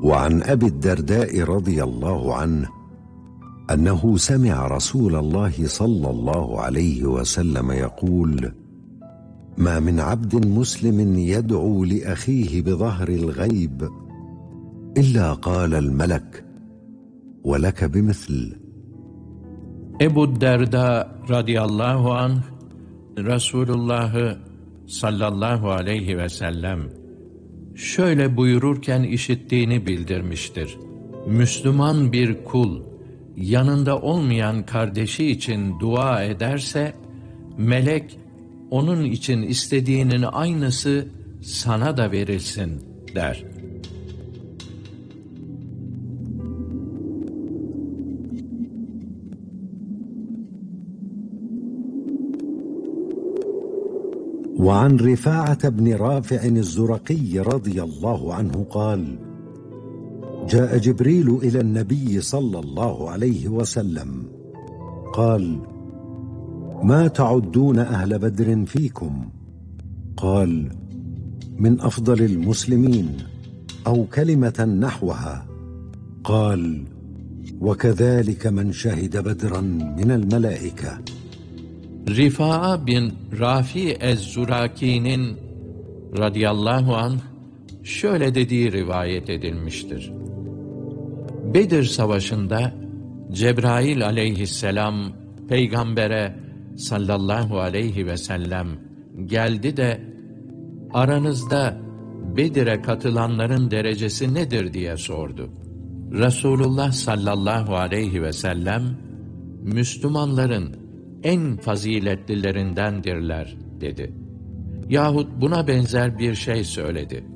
وعن أبي الدرداء رضي الله عنه أنه سمع رسول الله صلى الله عليه وسلم يقول: ما من عبد مسلم يدعو لأخيه بظهر الغيب إلا قال الملك: ولك بمثل. Ebu Derda radıyallahu anh, Resulullah'ı sallallahu aleyhi ve sellem şöyle buyururken işittiğini bildirmiştir. Müslüman bir kul, yanında olmayan kardeşi için dua ederse, melek, onun için istediğinin aynısı sana da verilsin der. وعن رفاعة بن رافع الزرقي رضي الله عنه قال: جاء جبريل إلى النبي صلى الله عليه وسلم قال: ما تعدون أهل بدر فيكم؟ قال: من أفضل المسلمين، أو كلمة نحوها. قال: وكذلك من شهد بدرا من الملائكة. Rifa'a bin Rafi ez-Zuraki'nin radıyallahu anh şöyle dediği rivayet edilmiştir. Bedir Savaşı'nda Cebrail aleyhisselam peygambere sallallahu aleyhi ve sellem geldi de aranızda Bedir'e katılanların derecesi nedir diye sordu. Resulullah sallallahu aleyhi ve sellem Müslümanların en faziletlilerindendirler dedi. Yahut buna benzer bir şey söyledi.